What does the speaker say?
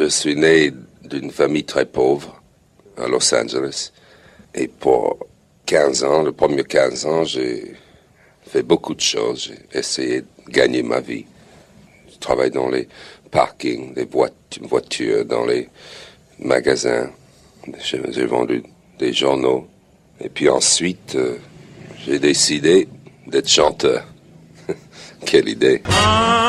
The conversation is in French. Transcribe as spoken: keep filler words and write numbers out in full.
suis né d'une famille très pauvre à Los Angeles. Et pour quinze ans, les premiers quinze ans, j'ai fait beaucoup de choses. J'ai essayé de gagner ma vie. Je travaille dans les parkings, des voitures, dans les magasins. J'ai, j'ai vendu des journaux. Et puis ensuite, euh, j'ai décidé d'être chanteur. Quelle idée!